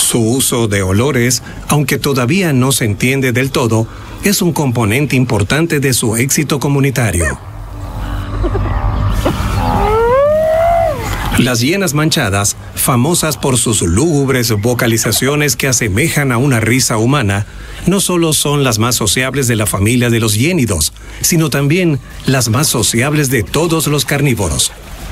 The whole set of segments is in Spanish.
Su uso de olores, aunque todavía no se entiende del todo, es un componente importante de su éxito comunitario. Las hienas manchadas, famosas por sus lúgubres vocalizaciones que asemejan a una risa humana, no solo son las más sociables de la familia de los hiénidos, sino también las más sociables de todos los carnívoros.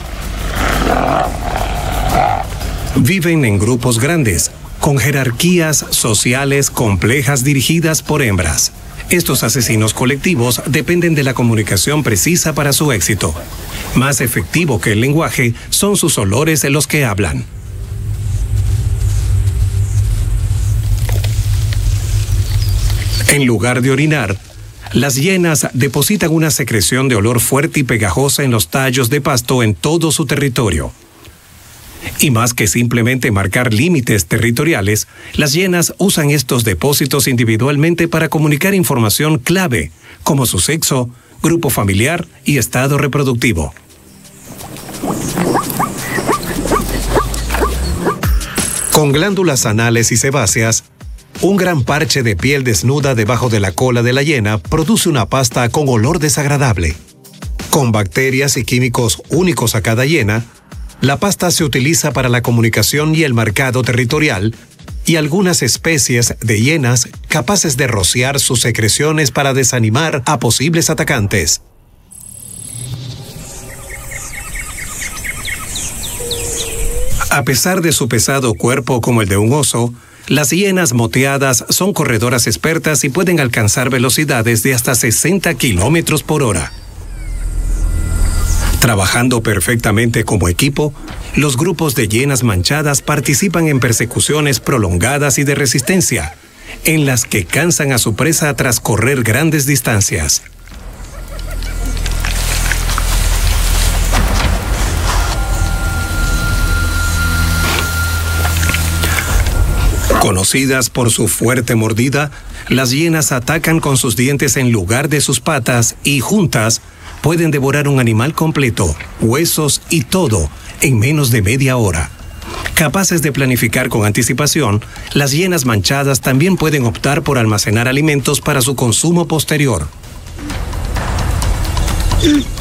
Viven en grupos grandes, con jerarquías sociales complejas dirigidas por hembras. Estos asesinos colectivos dependen de la comunicación precisa para su éxito. Más efectivo que el lenguaje son sus olores los que hablan. En lugar de orinar, las hienas depositan una secreción de olor fuerte y pegajosa en los tallos de pasto en todo su territorio. Y más que simplemente marcar límites territoriales, las hienas usan estos depósitos individualmente para comunicar información clave, como su sexo, grupo familiar y estado reproductivo. Con glándulas anales y sebáceas, un gran parche de piel desnuda debajo de la cola de la hiena produce una pasta con olor desagradable. Con bacterias y químicos únicos a cada hiena, la pasta se utiliza para la comunicación y el marcado territorial, y algunas especies de hienas capaces de rociar sus secreciones para desanimar a posibles atacantes. A pesar de su pesado cuerpo como el de un oso, las hienas moteadas son corredoras expertas y pueden alcanzar velocidades de hasta 60 kilómetros por hora. Trabajando perfectamente como equipo, los grupos de hienas manchadas participan en persecuciones prolongadas y de resistencia, en las que cansan a su presa tras correr grandes distancias. Conocidas por su fuerte mordida, las hienas atacan con sus dientes en lugar de sus patas y juntas pueden devorar un animal completo, huesos y todo, en menos de media hora. Capaces de planificar con anticipación, las hienas manchadas también pueden optar por almacenar alimentos para su consumo posterior.